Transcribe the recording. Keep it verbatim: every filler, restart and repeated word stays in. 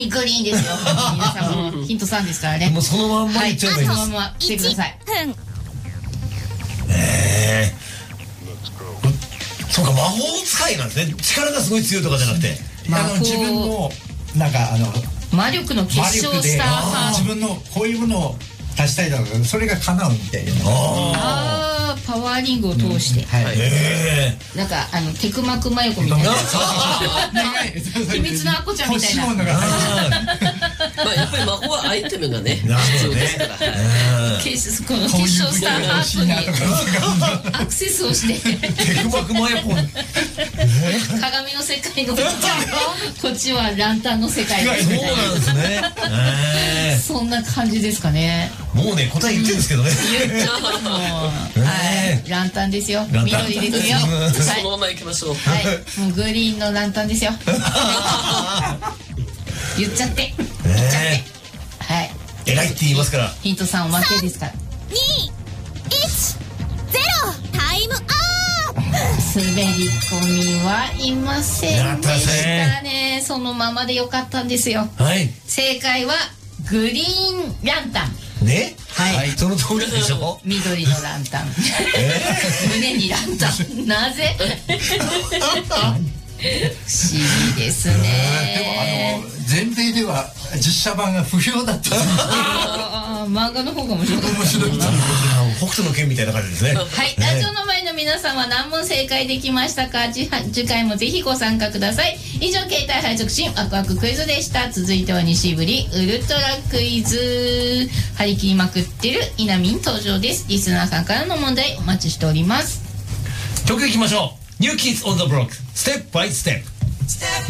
グリーンですよ。皆さんもヒントさんですからね。 もうそのまんまいっちゃえばいいです。 そのまま来てください。 ええ。そうか、魔法使いなんですね。力がすごい強いとかじゃなくて、 あの自分のなんかあの魔力の結晶スター自分のこういうものを出したいだろう、それが叶うみたいな。 ああ、パワーリングを通して、なんかあのテクマクマヨコみたいな、秘密のアッコちゃんみたいな。 まあやっぱり魔法はアイテムがね必要ですから。 結この結晶スターハートにアクセスをしてテクマクマヨコ鏡の世界のこっちはランタンの世界。 そうなんですね。 そんな感じですかね。 もうね、答え言ってるんですけどね。 言っちゃうもう。はい、ランタンですよ。緑ですよ。 そのまま行きましょう。 はい、もうグリーンのランタンですよ。言っちゃって。言っちゃって。はい。 偉いって言いますから。 ヒントさんおまけですから。 に、いち、ゼロ、タイムアップ。 滑り込みはいませんでしたね。そのままでよかったんですよ。 はい。 正解はグリーンランタン。 ね。 はい。 その通りでしょ。 緑のランタン。胸にランタン。なぜ？不思議ですね。 でもあの前提では実写版が不評だった。 ああ、漫画の方が面白かった。 面白い。 北斗の拳みたいな感じですね。 はい、ラジオの前の皆さんは何問正解できましたか？次次回もぜひご参加ください。以上、携帯配属進ワクワククイズでした。続いては西ぶりウルトラクイズ。張り切りまくってるイナミン登場です。リスナーさんからの問題お待ちしております。 曲いきましょう。New Kids on the Block、Step by Step。